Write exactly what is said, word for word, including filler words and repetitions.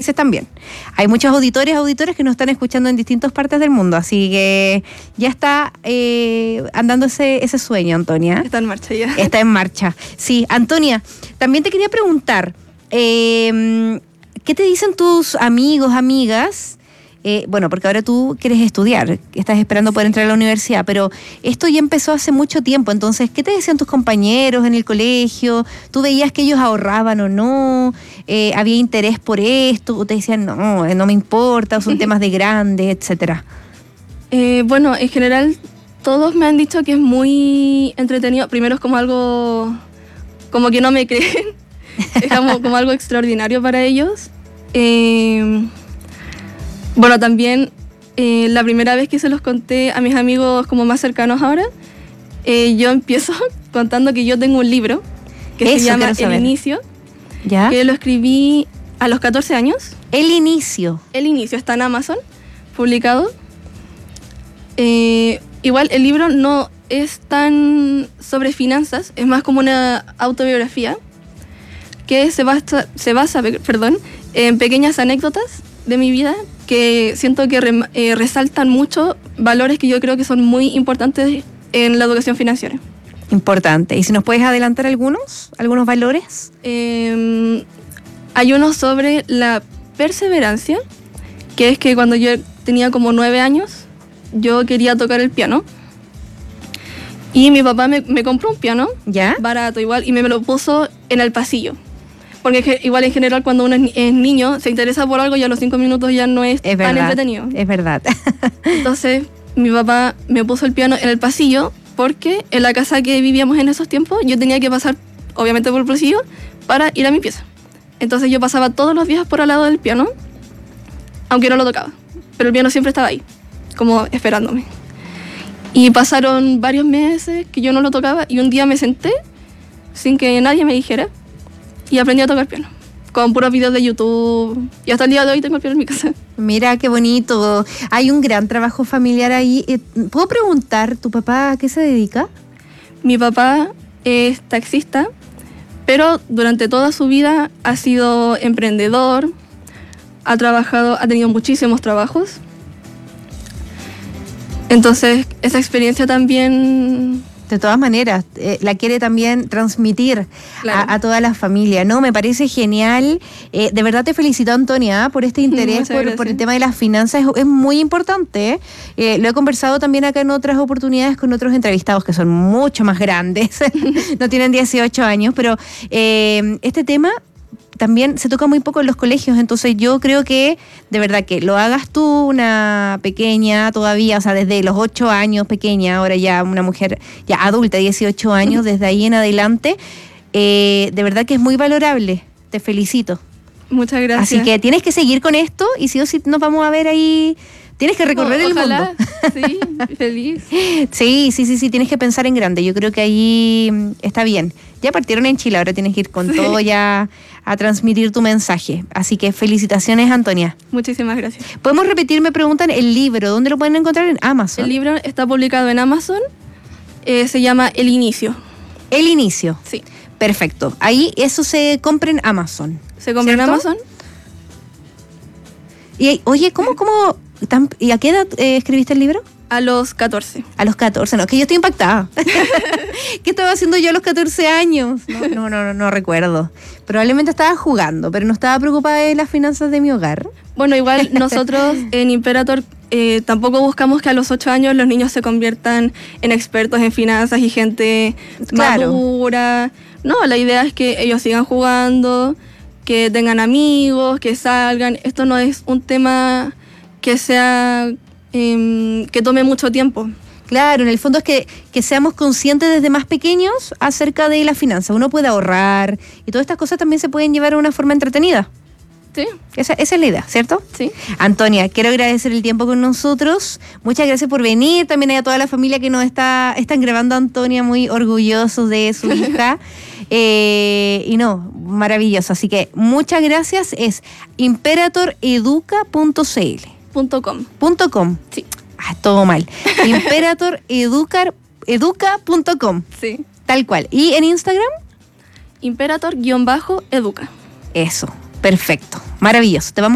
países también. Hay muchos auditores, auditores que nos están escuchando en distintas partes del mundo, así que ya está eh, andando ese, ese sueño, Antonia. Está en marcha ya. Está en marcha. Sí, Antonia, también te quería preguntar, eh, ¿qué te dicen tus amigos, amigas? Eh, bueno, porque ahora tú quieres estudiar, estás esperando poder entrar a la universidad, pero esto ya empezó hace mucho tiempo, entonces, ¿qué te decían tus compañeros en el colegio? ¿Tú veías que ellos ahorraban o no? Eh, ¿Había interés por esto? ¿O te decían, no, no me importa, son temas de grandes, etcétera? Eh, bueno, en general, todos me han dicho que es muy entretenido. Primero es como algo, como que no me creen, es como, como algo extraordinario para ellos. Eh... Bueno, también eh, la primera vez que se los conté a mis amigos como más cercanos ahora, eh, yo empiezo contando que yo tengo un libro que Eso se llama quiero saber. El Inicio, ¿Ya? que lo escribí a los catorce años. El Inicio. El Inicio está en Amazon, publicado. Eh, igual el libro no es tan sobre finanzas, es más como una autobiografía que se basa, se basa perdón, en pequeñas anécdotas de mi vida que siento que re, eh, resaltan mucho valores que yo creo que son muy importantes en la educación financiera. Importante. ¿Y si nos puedes adelantar algunos, algunos valores? Eh, hay uno sobre la perseverancia, que es que cuando yo tenía como nueve años, yo quería tocar el piano. Y mi papá me, me compró un piano, ¿Ya? barato igual, y me lo puso en el pasillo. Porque igual en general cuando uno es, es niño, se interesa por algo y a los cinco minutos ya no es, Es tan verdad, entretenido. es verdad. Entonces mi papá me puso el piano en el pasillo porque en la casa que vivíamos en esos tiempos yo tenía que pasar obviamente por el pasillo para ir a mi pieza. Entonces yo pasaba todos los días por al lado del piano, aunque no lo tocaba. Pero el piano siempre estaba ahí, como esperándome. Y pasaron varios meses que yo no lo tocaba y un día me senté sin que nadie me dijera y aprendí a tocar piano, con puros videos de YouTube. Y hasta el día de hoy tengo el piano en mi casa. Mira, qué bonito. Hay un gran trabajo familiar ahí. ¿Puedo preguntar, tu papá a qué se dedica? Mi papá es taxista, pero durante toda su vida ha sido emprendedor, ha trabajado, ha tenido muchísimos trabajos. Entonces, esa experiencia también... De todas maneras, eh, la quiere también transmitir Claro. a, a toda la familia, ¿no? Me parece genial. Eh, de verdad te felicito, Antonia, por este interés por, por el tema de las finanzas. Es, es muy importante. Eh, lo he conversado también acá en otras oportunidades con otros entrevistados que son mucho más grandes. No tienen dieciocho años, pero eh, este tema también se toca muy poco en los colegios, entonces yo creo que de verdad que lo hagas tú, una pequeña todavía, o sea, desde los ocho años, pequeña, ahora ya una mujer ya adulta, dieciocho años, desde ahí en adelante, eh, de verdad que es muy valorable, te felicito. Muchas gracias. Así que tienes que seguir con esto y sí o sí nos vamos a ver ahí. Tienes que recorrer Oh, el ojalá. mundo. Sí, feliz. Sí, sí, sí, sí, tienes que pensar en grande. Yo creo que ahí mm, está bien. Ya partieron en Chile, ahora tienes que ir con Sí. todo ya a transmitir tu mensaje. Así que felicitaciones, Antonia. Muchísimas gracias. ¿Podemos repetir? Me preguntan el libro. ¿Dónde lo pueden encontrar? En Amazon. El libro está publicado en Amazon. Eh, se llama El Inicio. El Inicio. Sí. Perfecto. Ahí eso se compra en Amazon. Se compra en ¿Cierto? Amazon. Y oye, ¿cómo, cómo, tan- y a qué edad eh, escribiste el libro? A los catorce. A los catorce, no, es que yo estoy impactada. ¿Qué estaba haciendo yo a los catorce años? No, no, no, no, no recuerdo. Probablemente estaba jugando, pero no estaba preocupada de las finanzas de mi hogar. Bueno, igual nosotros en Imperator eh, tampoco buscamos que a los ocho años los niños se conviertan en expertos en finanzas y gente Claro. madura. No, la idea es que ellos sigan jugando, que tengan amigos, que salgan. Esto no es un tema que sea eh, que tome mucho tiempo. Claro, en el fondo es que, que seamos conscientes desde más pequeños acerca de las finanzas. Uno puede ahorrar y todas estas cosas también se pueden llevar de una forma entretenida. Sí, Esa, esa es la idea, ¿cierto? sí. Antonia, quiero agradecer el tiempo con nosotros. Muchas gracias por venir. También a toda la familia que nos está están grabando a Antonia, muy orgullosos de su hija. Eh, y no, maravilloso. Así que muchas gracias. Es imperator educa punto c l. Punto com. Punto com. Sí, Ah, todo mal. imperator educa punto com. sí. Tal cual. ¿Y en Instagram? Imperator-educa. Eso. Perfecto. Maravilloso. Te vamos